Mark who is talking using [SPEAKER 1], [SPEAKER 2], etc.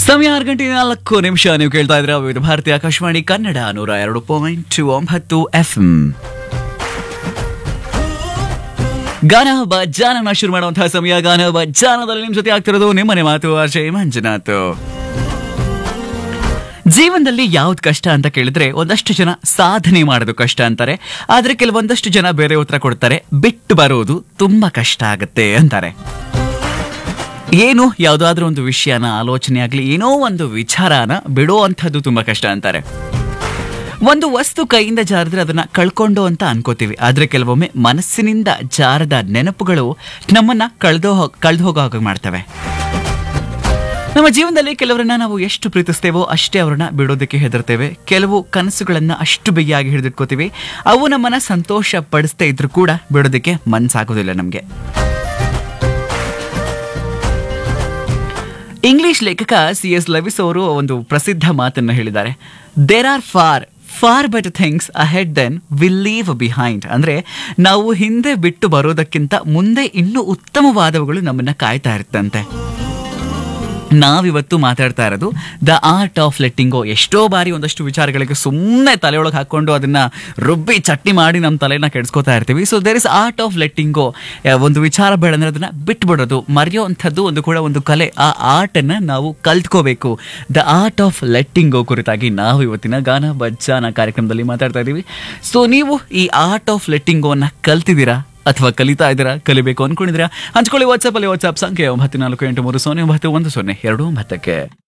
[SPEAKER 1] ಸಮಯ 6:04 ನೀವು ಕೇಳ್ತಾ ಇದ್ರೆ ವಿವಿಧ ಭಾರತಿ ಆಕಾಶವಾಣಿ ಕನ್ನಡ 102.9 FM. ಗಾನ ಹಬ್ಬ ಜಾನನ ಶುರು ಮಾಡುವಂತಹ ಸಮಯ. ಗಾನ ಹಬ್ಬ ಜಾನದಲ್ಲಿ ನಿಮ್ ಜೊತೆ ಆಗ್ತಿರೋದು ನಿಮ್ಮನೆ ಮಾತು ಅಜಯ್ ಮಂಜುನಾಥ್. ಜೀವನದಲ್ಲಿ ಯಾವ್ದು ಕಷ್ಟ ಅಂತ ಕೇಳಿದ್ರೆ ಒಂದಷ್ಟು ಜನ ಸಾಧನೆ ಮಾಡೋದು ಕಷ್ಟ ಅಂತಾರೆ, ಆದ್ರೆ ಕೆಲವೊಂದಷ್ಟು ಜನ ಬೇರೆ ಉತ್ತರ ಕೊಡ್ತಾರೆ, ಬಿಟ್ಟು ಬರೋದು ತುಂಬಾ ಕಷ್ಟ ಆಗತ್ತೆ ಅಂತಾರೆ. ಏನು ಯಾವುದಾದ್ರೂ ಒಂದು ವಿಷಯನ ಆಲೋಚನೆ ಆಗ್ಲಿ ಏನೋ ಒಂದು ವಿಚಾರನ ಬಿಡೋ ಅಂಥದ್ದು ತುಂಬಾ ಕಷ್ಟ ಅಂತಾರೆ. ಒಂದು ವಸ್ತು ಕೈಯಿಂದ ಜಾರಿದ್ರೆ ಅದನ್ನ ಕಳ್ಕೊಂಡು ಅಂತ ಅನ್ಕೋತೀವಿ, ಆದ್ರೆ ಕೆಲವೊಮ್ಮೆ ಮನಸ್ಸಿನಿಂದ ಜಾರದ ನೆನಪುಗಳು ನಮ್ಮನ್ನ ಕಳೆದು ಹೋಗೋ ಹಾಗೆ ಮಾಡ್ತವೆ. ನಮ್ಮ ಜೀವನದಲ್ಲಿ ಕೆಲವರನ್ನ ನಾವು ಎಷ್ಟು ಪ್ರೀತಿಸ್ತೇವೋ ಅಷ್ಟೇ ಅವ್ರನ್ನ ಬಿಡೋದಕ್ಕೆ ಹೆದರ್ತೇವೆ. ಕೆಲವು ಕನಸುಗಳನ್ನ ಅಷ್ಟು ಬಿಗಿಯಾಗಿ ಹಿಡಿದಿಟ್ಕೋತೀವಿ, ಅವು ನಮ್ಮನ್ನ ಸಂತೋಷ ಪಡಿಸ್ತಾ ಇದ್ರು ಕೂಡ ಬಿಡೋದಕ್ಕೆ ಮನ್ಸಾಗೋದಿಲ್ಲ ನಮ್ಗೆ. ಇಂಗ್ಲಿಷ್ ಲೇಖಕ C.S. ಲೆವಿಸ್ ಅವರು ಒಂದು ಪ್ರಸಿದ್ಧ ಮಾತನ್ನ ಹೇಳಿದ್ದಾರೆ, there are for better things ahead then will leave behind. ಅಂದ್ರೆ ನಾವು ಹಿಂದೆ ಬಿಟ್ಟು ಬರೋದಕ್ಕಿಂತ ಮುಂದೆ ಇನ್ನೂ ಉತ್ತಮವಾದವುಗಳು ನಮ್ಮನ್ನ ಕಾಯ್ತಾ ಇರ್ತಂತೆ. ನಾವಿವತ್ತು ಮಾತಾಡ್ತಾ ಇರೋದು ದ ಆರ್ಟ್ ಆಫ್ ಲೆಟ್ಟಿಂಗ್ ಗೋ. ಎಷ್ಟೋ ಬಾರಿ ಒಂದಷ್ಟು ವಿಚಾರಗಳಿಗೆ ಸುಮ್ಮನೆ ತಲೆಯೊಳಗೆ ಹಾಕೊಂಡು ಅದನ್ನ ರುಬ್ಬಿ ಚಟ್ನಿ ಮಾಡಿ ನಮ್ಮ ತಲೆನ ಕೆಡಿಸ್ಕೋತಾ ಇರ್ತೀವಿ. So there is art of letting ಗೋ. ಒಂದು ವಿಚಾರ ಬೇಡಂದ್ರೆ ಅದನ್ನ ಬಿಟ್ಬಿಡೋದು, ಮರೆಯುವಂಥದ್ದು ಒಂದು ಕಲೆ. ಆ ಆರ್ಟ್ ಅನ್ನ ನಾವು ಕಲ್ತ್ಕೋಬೇಕು. ದ ಆರ್ಟ್ ಆಫ್ ಲೆಟ್ಟಿಂಗ್ ಗೋ ಕುರಿತಾಗಿ ನಾವು ಇವತ್ತಿನ ಗಾನ ಬಜ್ಜಾನ ಕಾರ್ಯಕ್ರಮದಲ್ಲಿ ಮಾತಾಡ್ತಾ ಇದ್ದೀವಿ. ಸೊ ನೀವು ಈ ಆರ್ಟ್ ಆಫ್ ಲೆಟ್ಟಿಂಗ್ ಗೋ ಅನ್ನ ಕಲ್ತಿದ್ದೀರಾ ಅಥವಾ ಕಲಿತಾ ಇದ್ದೀರಾ, ಕಲಿಬೇಕು ಅನ್ಕೊಂಡಿದ್ದೀರಾ? ಹಂಚ್ಕೊಳ್ಳಿ ವಾಟ್ಸ್ಆಪ್ ಸಂಖ್ಯೆ 9483091029.